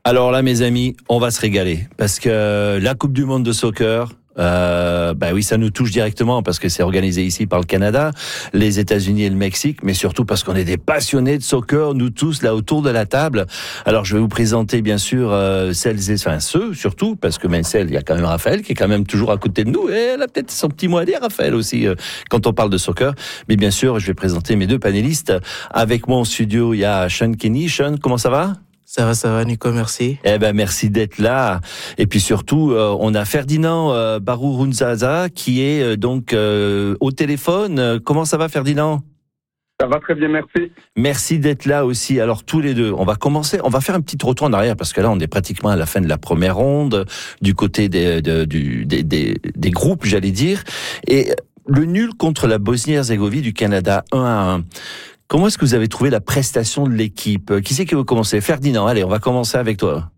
Alors là, mes amis, on va se régaler parce que la Coupe du Monde de soccer, oui, ça nous touche directement parce que c'est organisé ici par le Canada, les États-Unis et le Mexique, mais surtout parce qu'on est des passionnés de soccer, nous tous là autour de la table. Alors je vais vous présenter bien sûr ceux surtout parce que il y a quand même Raphaël qui est quand même toujours à côté de nous et elle a peut-être son petit mot à dire, Raphaël aussi quand on parle de soccer. Mais bien sûr, je vais présenter mes deux panélistes. Avec moi en studio, il y a Sean Kenny. Sean, comment ça va? Ça va, Nico, merci. Merci d'être là. Et puis surtout, on a Ferdinand Barourunzaza qui est au téléphone. Comment ça va, Ferdinand? Ça va très bien, merci. Merci d'être là aussi. Alors tous les deux, on va faire un petit retour en arrière parce que là, on est pratiquement à la fin de la première ronde du côté des groupes, j'allais dire. Et le nul contre la Bosnie-Herzégovine du Canada 1-1. Comment est-ce que vous avez trouvé la prestation de l'équipe? Qui c'est qui veut commencer? Ferdinand, allez, on va commencer avec toi.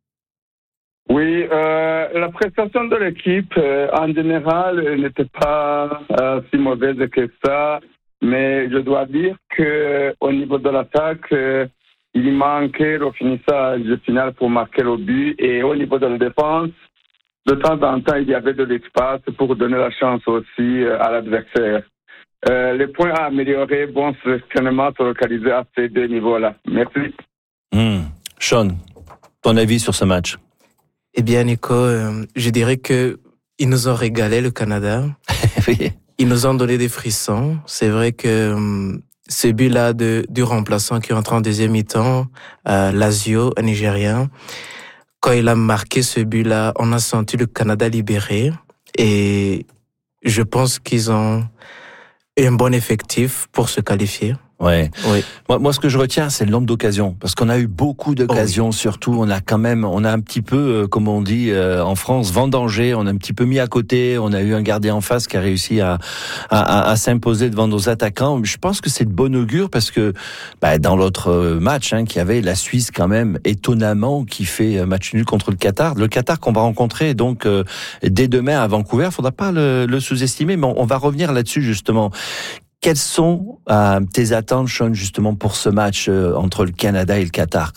Oui, la prestation de l'équipe, en général, n'était pas si mauvaise que ça, mais je dois dire que au niveau de l'attaque, il manquait le finissage final pour marquer le but, et au niveau de la défense, de temps en temps, il y avait de l'espace pour donner la chance aussi à l'adversaire. Les points à améliorer vont certainement se localiser à ces deux niveaux-là. Merci. Sean, ton avis sur ce match? Eh bien, Nico, je dirais que ils nous ont régalé, le Canada. Oui. Ils nous ont donné des frissons. C'est vrai que ce but-là du remplaçant qui rentre en deuxième mi-temps, Lazio, un Nigérien, quand il a marqué ce but-là, on a senti le Canada libéré. Et je pense qu'ils ont un bon effectif pour se qualifier. Ouais. Oui. Moi, ce que je retiens, c'est le nombre d'occasions, parce qu'on a eu beaucoup d'occasions. Surtout, on a un petit peu, comme on dit en France, vendangé. On a un petit peu mis à côté. On a eu un gardien en face qui a réussi à s'imposer devant nos attaquants. Je pense que c'est de bon augure parce que dans l'autre match, qu'il y avait la Suisse quand même étonnamment qui fait match nul contre le Qatar. Le Qatar qu'on va rencontrer donc dès demain à Vancouver. Faudra pas le sous-estimer, mais on va revenir là-dessus justement. Quelles sont tes attentes, Sean, justement, pour ce match entre le Canada et le Qatar?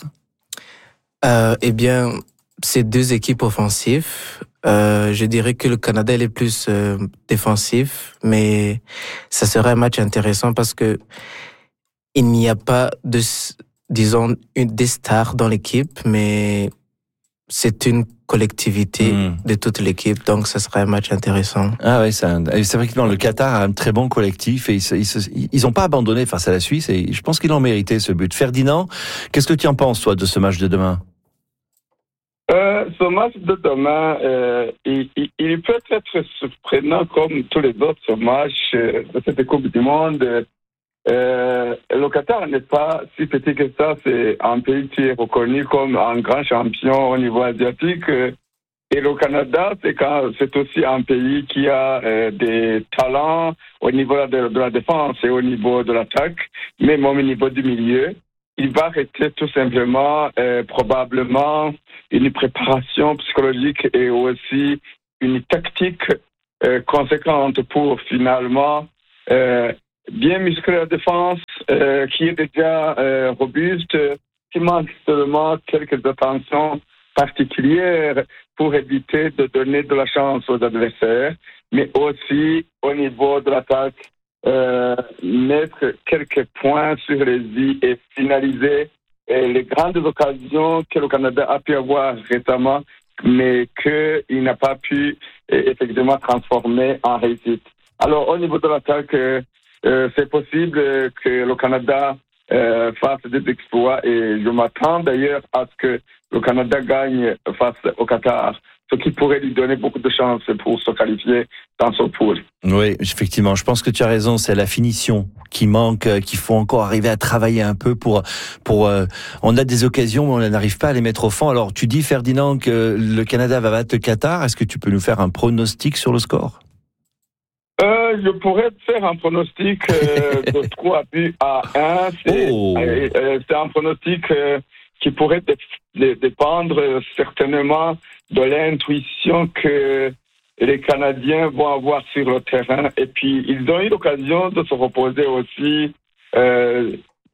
Eh bien, c'est deux équipes offensives. Je dirais que le Canada est plus défensif, mais ça serait un match intéressant parce que il n'y a pas des stars dans l'équipe, mais c'est une collectivité de toute l'équipe, donc ça serait un match intéressant. Ah oui, c'est vrai que le Qatar a un très bon collectif et ils n'ont pas abandonné face à la Suisse et je pense qu'ils ont mérité ce but. Ferdinand, qu'est-ce que tu en penses, toi, de ce match de demain? Ce match de demain, il peut être surprenant comme tous les autres matchs de cette Coupe du Monde. Le Qatar n'est pas si petit que ça. C'est un pays qui est reconnu comme un grand champion au niveau asiatique. Et le Canada, c'est aussi un pays qui a des talents au niveau de la défense et au niveau de l'attaque, même au niveau du milieu. Il va rester tout simplement probablement une préparation psychologique et aussi une tactique conséquente pour finalement bien muscler la défense, qui est déjà robuste, qui manque seulement quelques attentions particulières pour éviter de donner de la chance aux adversaires, mais aussi au niveau de l'attaque, mettre quelques points sur les i et finaliser les grandes occasions que le Canada a pu avoir récemment, mais qu'il n'a pas pu effectivement transformer en réussite. Alors, au niveau de l'attaque, c'est possible que le Canada fasse des exploits et je m'attends d'ailleurs à ce que le Canada gagne face au Qatar, ce qui pourrait lui donner beaucoup de chances pour se qualifier dans son pool. Oui, effectivement, je pense que tu as raison, c'est la finition qui manque, qu'il faut encore arriver à travailler un peu pour on a des occasions mais on n'arrive pas à les mettre au fond. Alors tu dis, Ferdinand, que le Canada va battre le Qatar, est-ce que tu peux nous faire un pronostic sur le score? Je pourrais faire un pronostic de 3 buts à 1. C'est un pronostic qui pourrait dépendre certainement de l'intuition que les Canadiens vont avoir sur le terrain. Et puis, ils ont eu l'occasion de se reposer aussi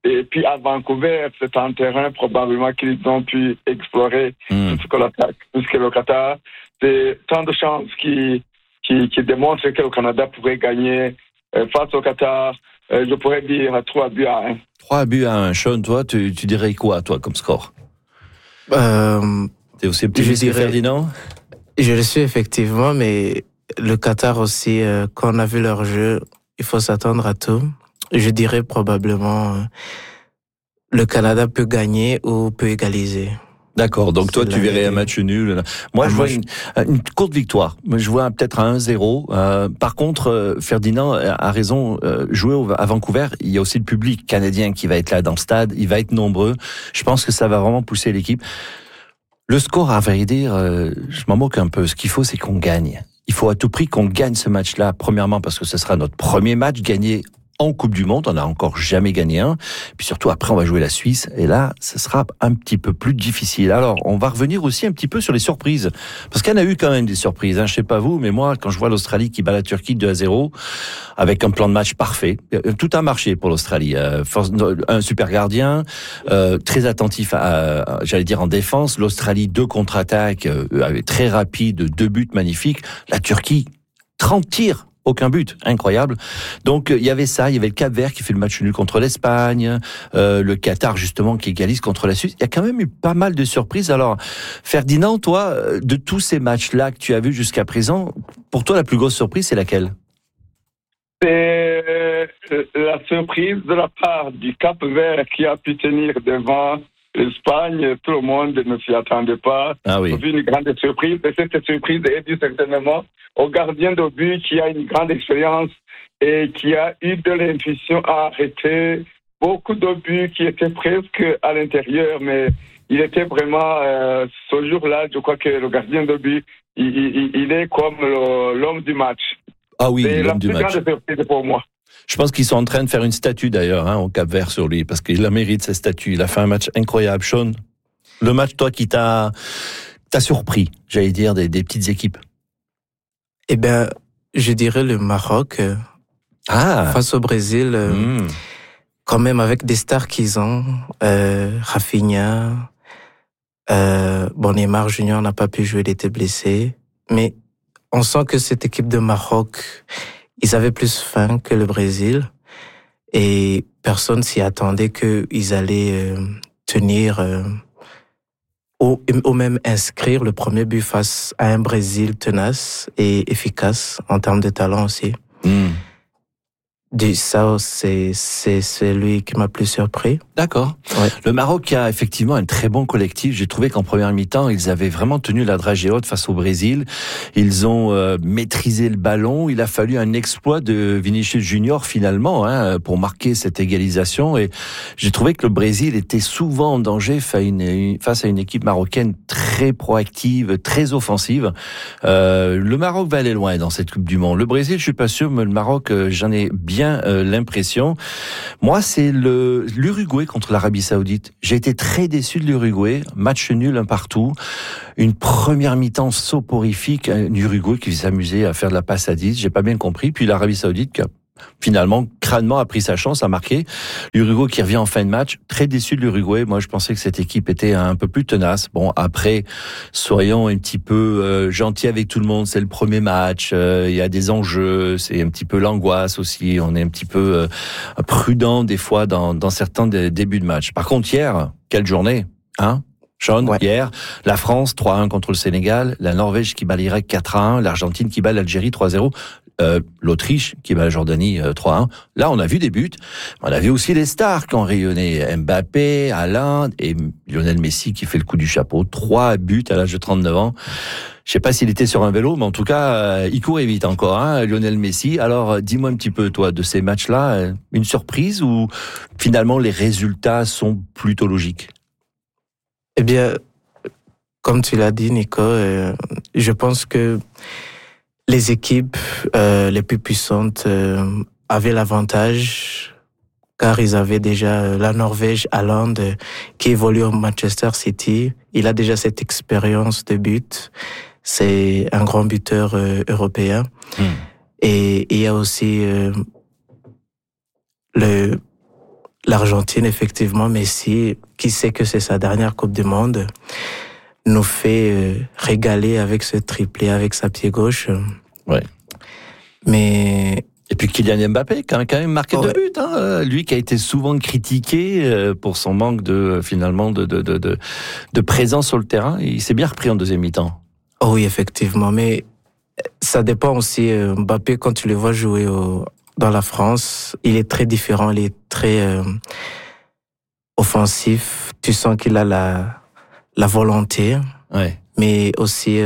Et puis à Vancouver, c'est un terrain probablement qu'ils ont pu explorer tout ce que le Qatar. C'est tant de chances qui démontrent que le Canada pourrait gagner face au Qatar. Je pourrais dire 3-1. 3-1. Sean, toi, tu dirais quoi, toi, comme score? T'es aussi optimiste que Ferdinand? Je le suis effectivement, mais le Qatar aussi, quand on a vu leur jeu, il faut s'attendre à tout. Je dirais probablement le Canada peut gagner ou peut égaliser. D'accord, donc toi tu verrais un match nul. Moi je vois une courte victoire. Je vois peut-être un 1-0. Par contre, Ferdinand a raison, jouer à Vancouver, il y a aussi le public canadien qui va être là dans le stade, il va être nombreux. Je pense que ça va vraiment pousser l'équipe. Le score, à vrai dire, je m'en moque un peu. Ce qu'il faut, c'est qu'on gagne. Il faut à tout prix qu'on gagne ce match-là, premièrement parce que ce sera notre premier match gagné en Coupe du Monde, on n'a encore jamais gagné un. Puis surtout, après, on va jouer la Suisse. Et là, ce sera un petit peu plus difficile. Alors, on va revenir aussi un petit peu sur les surprises. Parce qu'il y en a eu quand même des surprises. Je sais pas vous, mais moi, quand je vois l'Australie qui bat la Turquie 2-0, avec un plan de match parfait, tout a marché pour l'Australie. Un super gardien, très attentif j'allais dire en défense. L'Australie, 2 contre-attaques, très rapides, 2 buts magnifiques. La Turquie, 30 tirs. Aucun but, incroyable. Donc il y avait ça, il y avait le Cap-Vert qui fait le match nul contre l'Espagne, le Qatar justement qui égalise contre la Suisse. Il y a quand même eu pas mal de surprises. Alors Ferdinand, toi, de tous ces matchs-là que tu as vus jusqu'à présent, pour toi la plus grosse surprise, c'est laquelle? C'est la surprise de la part du Cap-Vert qui a pu tenir devant l'Espagne. Tout le monde ne s'y attendait pas. Ah oui. C'est une grande surprise. Et cette surprise est due certainement au gardien de but qui a une grande expérience et qui a eu de l'intuition à arrêter beaucoup de buts qui étaient presque à l'intérieur, mais il était vraiment, ce jour-là, je crois que le gardien de but, il est comme l'homme du match. Ah oui, l'homme du match. C'est la plus grande surprise pour moi. Je pense qu'ils sont en train de faire une statue d'ailleurs au Cap-Vert sur lui, parce qu'il la mérite cette statue. Il a fait un match incroyable. Sean, le match, toi, qui t'a surpris, j'allais dire, des petites équipes? Eh bien, je dirais le Maroc face au Brésil, quand même avec des stars qu'ils ont, Rafinha, Neymar Junior n'a pas pu jouer, il était blessé, mais on sent que cette équipe de Maroc, ils avaient plus faim que le Brésil et personne s'y attendait qu'ils allaient tenir ou même inscrire le premier but face à un Brésil tenace et efficace en termes de talent aussi. Ça, c'est lui qui m'a plus surpris. D'accord. Ouais. Le Maroc a effectivement un très bon collectif. J'ai trouvé qu'en première mi-temps, ils avaient vraiment tenu la dragée haute face au Brésil. Ils ont maîtrisé le ballon. Il a fallu un exploit de Vinicius Junior finalement pour marquer cette égalisation. Et j'ai trouvé que le Brésil était souvent en danger face à une équipe marocaine très proactive, très offensive. Le Maroc va aller loin dans cette Coupe du Monde. Le Brésil, je suis pas sûr, mais le Maroc, j'en ai bien l'impression. Moi, c'est l'Uruguay contre l'Arabie Saoudite. J'ai été très déçu de l'Uruguay. Match nul, un partout. Une première mi-temps soporifique. Un Uruguay qui s'amusait à faire de la passe à 10. J'ai pas bien compris. Puis l'Arabie Saoudite qui a finalement, crânement a pris sa chance à marquer. L'Uruguay qui revient en fin de match. Très déçu de l'Uruguay. Moi, je pensais que cette équipe était un peu plus tenace. Bon, après, soyons un petit peu gentils avec tout le monde. C'est le premier match. Il y a des enjeux. C'est un petit peu l'angoisse aussi. On est un petit peu prudent des fois dans certains débuts de match. Par contre, hier, quelle journée, hein? Sean, ouais. Hier, la France 3-1 contre le Sénégal, la Norvège qui bat l'Irak 4-1, l'Argentine qui bat l'Algérie 3-0, l'Autriche qui bat la Jordanie 3-1. Là, on a vu des buts. On a vu aussi les stars qui ont rayonné. Mbappé, Haaland et Lionel Messi qui fait le coup du chapeau. 3 buts à l'âge de 39 ans. Je sais pas s'il était sur un vélo, mais en tout cas, il courait vite encore, Lionel Messi. Alors, dis-moi un petit peu, toi, de ces matchs-là, une surprise ou finalement les résultats sont plutôt logiques? Eh bien, comme tu l'as dit, Nico, je pense que les équipes les plus puissantes avaient l'avantage car ils avaient déjà la Norvège, Haaland, qui évolue au Manchester City. Il a déjà cette expérience de but. C'est un grand buteur européen. Et il y a aussi l'Argentine, effectivement, Messi, qui sait que c'est sa dernière Coupe du Monde, nous fait régaler avec ce triplé, avec sa pied gauche. Ouais. Mais... Et puis Kylian Mbappé, qui a quand même marqué 2 buts. Hein. Lui qui a été souvent critiqué pour son manque de présence sur le terrain. Il s'est bien repris en deuxième mi-temps. Oh oui, effectivement. Mais ça dépend aussi. Mbappé, quand tu le vois jouer dans la France, il est très différent. Il est très offensif. Tu sens qu'il a la volonté. Ouais. Mais aussi...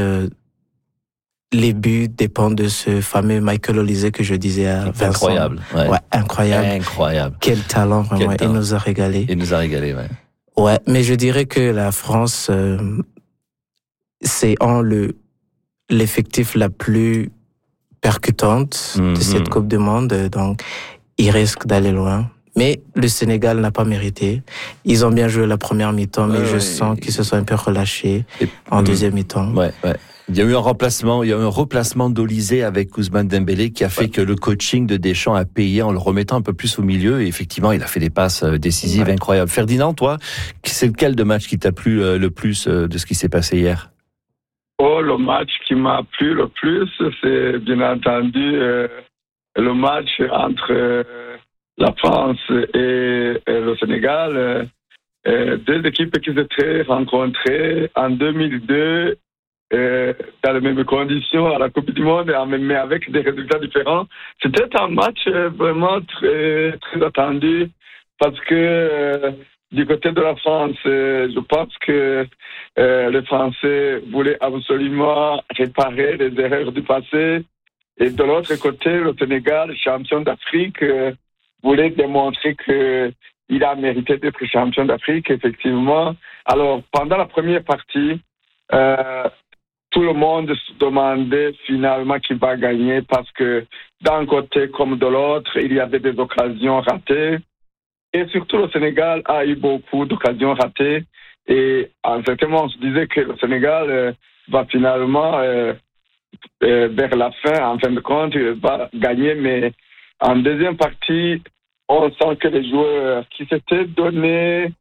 les buts dépendent de ce fameux Michael Olise que je disais à Vincent. Incroyable. Ouais, incroyable. Quel talent, vraiment. Il nous a régalé. Ouais. Ouais, mais je dirais que la France, c'est l'effectif la plus percutante de cette Coupe du Monde. Donc, il risque d'aller loin. Mais le Sénégal n'a pas mérité. Ils ont bien joué la première mi-temps, mais je sens qu'ils se sont un peu relâchés en deuxième mi-temps. Ouais. Il y a eu un replacement d'Olysée avec Ousmane Dembélé qui a fait que le coaching de Deschamps a payé en le remettant un peu plus au milieu. Et effectivement, il a fait des passes décisives incroyables. Ferdinand, toi, c'est lequel de match qui t'a plu le plus de ce qui s'est passé hier? Le match qui m'a plu le plus, c'est bien entendu le match entre la France et le Sénégal. 2 équipes qui s'étaient rencontrées en 2002 dans les mêmes conditions à la Coupe du Monde, mais avec des résultats différents. C'était un match vraiment très, très attendu parce que du côté de la France, je pense que les Français voulaient absolument réparer les erreurs du passé. Et de l'autre côté, le Sénégal, champion d'Afrique, voulait démontrer qu'il a mérité d'être champion d'Afrique, effectivement. Alors, pendant la première partie, tout le monde se demandait finalement qui va gagner parce que d'un côté comme de l'autre, il y avait des occasions ratées. Et surtout, le Sénégal a eu beaucoup d'occasions ratées. Et en certain moment, on se disait que le Sénégal va finalement, vers la fin, en fin de compte, va gagner. Mais en deuxième partie, on sent que les joueurs qui s'étaient donnés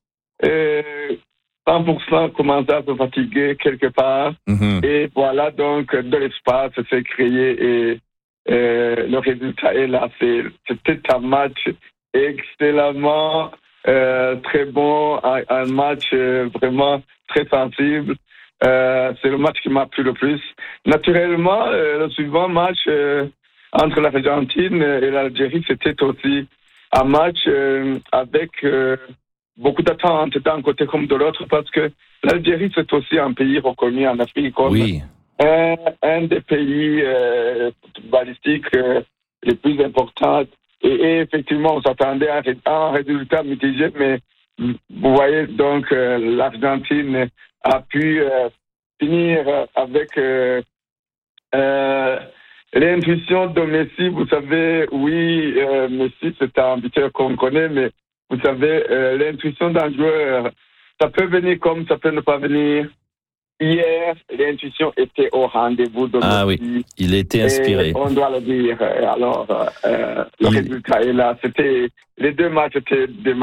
100% commençaient à se fatiguer quelque part. Et voilà, donc, de l'espace s'est créé et le résultat est là. C'était un match excellemment très bon, un match vraiment très sensible. C'est le match qui m'a plu le plus. Naturellement, le suivant match entre l'Argentine et l'Algérie, c'était aussi un match avec beaucoup d'attentes d'un côté comme de l'autre, parce que l'Algérie, c'est aussi un pays reconnu en Afrique comme un des pays balistiques les plus importants. Et effectivement, on s'attendait à un résultat mitigé, mais vous voyez, donc, l'Argentine a pu finir avec l'intuition de Messi. Vous savez, oui, Messi, c'est un buteur qu'on connaît, mais vous savez, l'intuition d'un joueur, ça peut venir comme ça peut ne pas venir. Hier, l'intuition était au rendez-vous de Messi. Oui, il était inspiré. On doit le dire. Alors, le résultat est là. Les 2 matchs étaient des